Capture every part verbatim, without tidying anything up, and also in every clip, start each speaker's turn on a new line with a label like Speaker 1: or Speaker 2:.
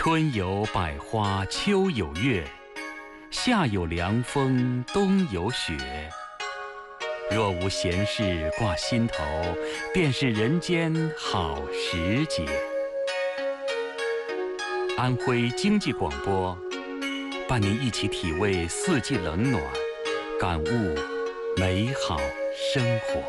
Speaker 1: 春有百花，秋有月，夏有凉风，冬有雪。若无闲事挂心头，便是人间好时节。安徽经济广播，伴您一起体味四季冷暖，感悟美好生活。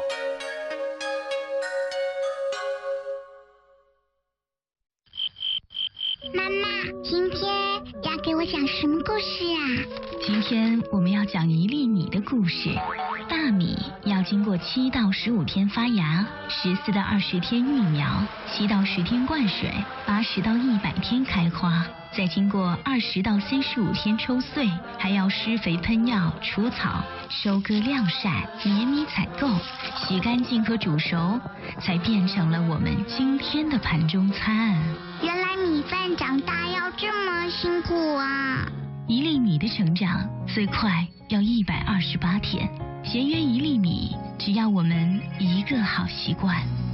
Speaker 2: 妈妈，今天要给我讲什么故事啊？
Speaker 3: 今天我们要讲一粒米的故事。大米要经过七到十五天发芽，十四到二十天育苗，七到十天灌水，八十到一百天开花，再经过二十到三十五天抽穗，还要施肥喷药、除草、收割晾晒、碾米采购、洗干净和煮熟，才变成了我们今天的盘中餐。
Speaker 2: 原来米饭长大要这么辛苦啊！
Speaker 3: 一粒米的成长最快要一百二十八天，节约一粒米，只要我们一个好习惯。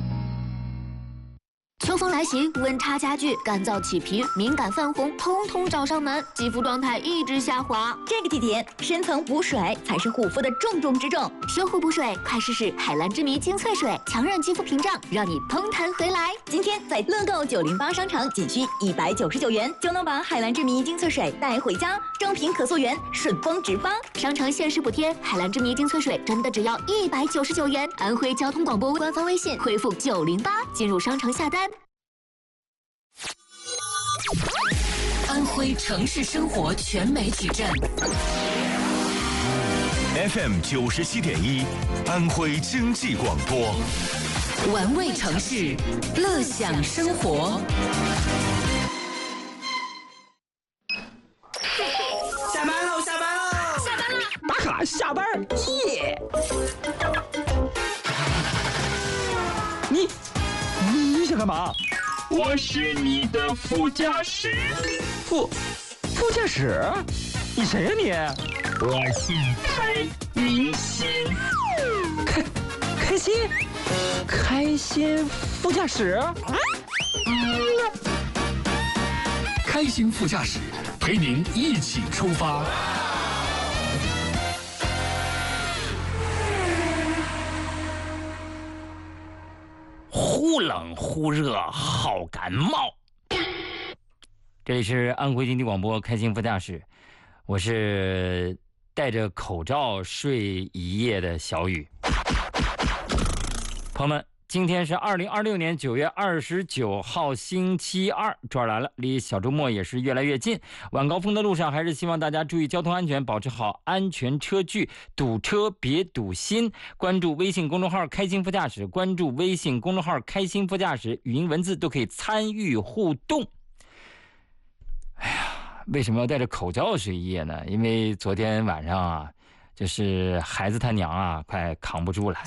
Speaker 4: 秋风来袭，温差加剧，干燥起皮、敏感泛红，通通找上门，肌肤状态一直下滑。
Speaker 5: 这个季节，深层补水才是护肤的重中之重。
Speaker 4: 修护补水，快试试海蓝之谜精粹水，强韧肌肤屏障，让你嘭弹回来。
Speaker 5: 今天在乐购九零八商城，仅需一百九十九元就能把海蓝之谜精粹水带回家，正品可溯源，顺丰直发。
Speaker 4: 商城限时补贴，海蓝之谜精粹水真的只要一百九十九元。安徽交通广播官方微信回复九零八进入商城下单。
Speaker 6: 安徽城市生活全媒体站
Speaker 7: F M 九十七点一，安徽经济广播，
Speaker 6: 玩味城市，乐享生活。
Speaker 8: 下班喽！下班喽！
Speaker 9: 下班了！打卡下班耶！你你想干嘛？
Speaker 10: 我是你的副驾驶。
Speaker 9: 副副驾驶？你谁呀你？
Speaker 10: 我姓开，明星。
Speaker 9: 开开心？开心副驾驶？
Speaker 10: 嗯、开心副驾驶陪您一起出发。
Speaker 11: 忽冷忽热，好感冒。这里是安徽经济广播开心副驾驶，我是戴着口罩睡一夜的小雨。朋友们，今天是二零二六年九月二十九号星期二，这儿来了，离小周末也是越来越近。晚高峰的路上，还是希望大家注意交通安全，保持好安全车距，堵车别堵心。关注微信公众号开心副驾驶，关注微信公众号开心副驾驶，语音文字都可以参与互动。哎呀，为什么要戴着口罩睡一夜呢？因为昨天晚上啊，就是孩子他娘啊，快扛不住了。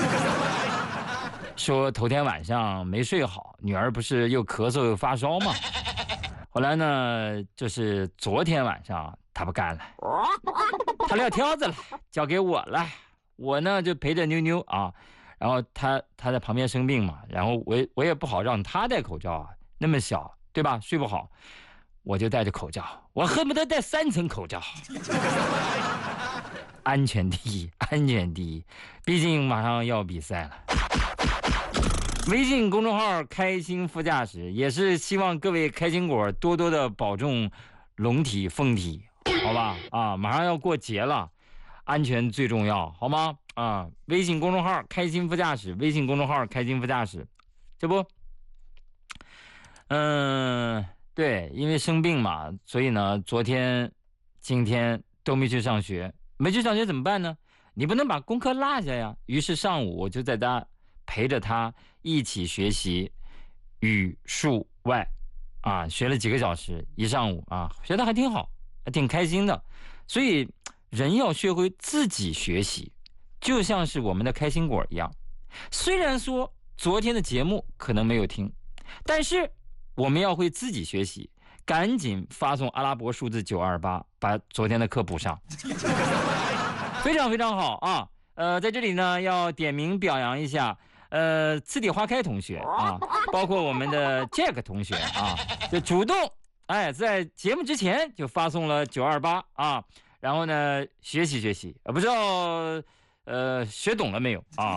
Speaker 11: 说头天晚上没睡好，女儿不是又咳嗽又发烧吗？后来呢，就是昨天晚上她不干了，她撂挑子了，交给我了。我呢就陪着妞妞啊，然后她她在旁边生病嘛，然后我我也不好让她戴口罩啊，那么小对吧？睡不好，我就戴着口罩，我恨不得戴三层口罩。安全第一，安全第一，毕竟马上要比赛了。微信公众号开心副驾驶也是希望各位开心果多多的保重龙体凤体，好吧？啊，马上要过节了，安全最重要，好吗？啊，微信公众号开心副驾驶，微信公众号开心副驾驶，这不，嗯、呃，对，因为生病嘛，所以呢，昨天、今天都没去上学，没去上学怎么办呢？你不能把功课落下呀。于是上午我就在家陪着他一起学习语数外，啊，学了几个小时，一上午啊，学得还挺好，还挺开心的。所以人要学会自己学习，就像是我们的开心果一样。虽然说昨天的节目可能没有听，但是我们要会自己学习，赶紧发送阿拉伯数字九二八，把昨天的课补上。非常非常好啊！呃，在这里呢，要点名表扬一下。呃，次第花开同学啊，包括我们的 Jack 同学啊，就主动哎，在节目之前就发送了九二八啊，然后呢学习学习，不知道呃学懂了没有啊？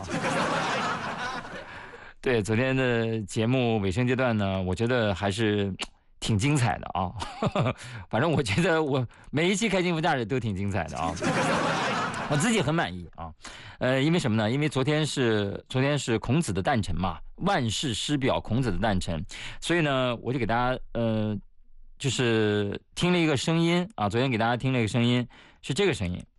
Speaker 11: 对，昨天的节目尾声阶段呢，我觉得还是挺精彩的啊。反正我觉得我每一期开心副驾驶都挺精彩的啊。我自己很满意啊，呃，因为什么呢？因为昨天是昨天是孔子的诞辰嘛，万世师表孔子的诞辰，所以呢，我就给大家呃，就是听了一个声音啊，昨天给大家听了一个声音，是这个声音。